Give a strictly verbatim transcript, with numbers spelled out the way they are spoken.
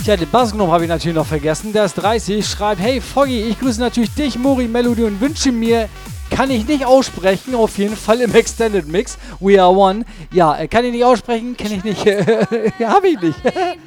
Ja, den Bassgnome habe ich natürlich noch vergessen. Der ist dreißig, schreibt, hey Foggy, ich grüße natürlich dich, Mori, Melody und wünsche mir, kann ich nicht aussprechen, auf jeden Fall im Extended Mix, We Are One. Ja, kann ich nicht aussprechen, kenne ich nicht, ja, habe ich nicht.